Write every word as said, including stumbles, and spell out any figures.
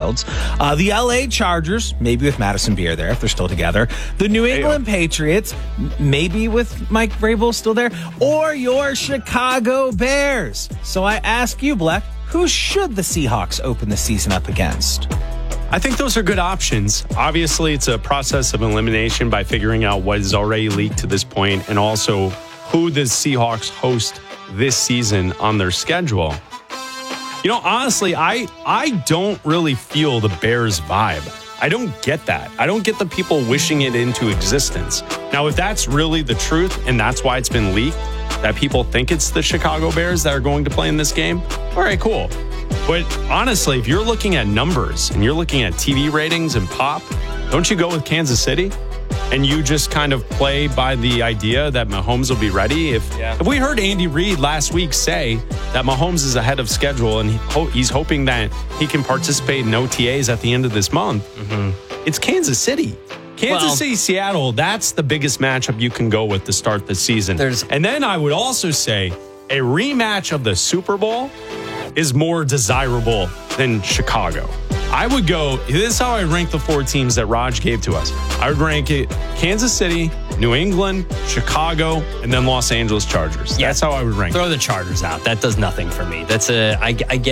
Fields. Uh, the L A Chargers, maybe with Madison Beer there if they're still together. The New England Patriots, m- maybe with Mike Vrabel still there. Or your Chicago Bears. So I ask you, Black, who should the Seahawks open the season up against? I think those are good options. Obviously, it's a process of elimination by figuring out what is already leaked to this point and also who the Seahawks host this season on their schedule. You know, honestly, I I don't really feel the Bears vibe. I don't get that. I don't get the people wishing it into existence. Now, if that's really the truth and that's why it's been leaked, that people think it's the Chicago Bears that are going to play in this game, all right, cool. But honestly, if you're looking at numbers and you're looking at T V ratings and pop, don't you go with Kansas City? And you just kind of play by the idea that Mahomes will be ready. If, yeah. if we heard Andy Reid last week say that Mahomes is ahead of schedule and he ho- he's hoping that he can participate in O T As at the end of this month, mm-hmm. it's Kansas City. Kansas well, City, Seattle, that's the biggest matchup you can go with to start the season. And then I would also say a rematch of the Super Bowl is more desirable than Chicago. I would go, this is how I rank the four teams that Raj gave to us. I would rank it Kansas City, New England, Chicago, and then Los Angeles Chargers. Yeah. That's how I would rank Throw it. the Chargers out. That does nothing for me. That's a, I, I get